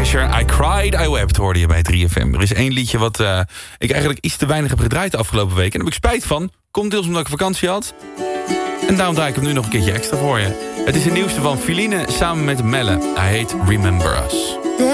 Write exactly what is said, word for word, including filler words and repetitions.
Asher, I Cried, I Wept hoorde je bij drie F M. Er is één liedje wat uh, ik eigenlijk iets te weinig heb gedraaid de afgelopen week. En daar heb ik spijt van. Komt deels omdat ik vakantie had. En daarom draai ik hem nu nog een keertje extra voor je. Het is de nieuwste van Filine samen met Melle. Hij heet Remember Us.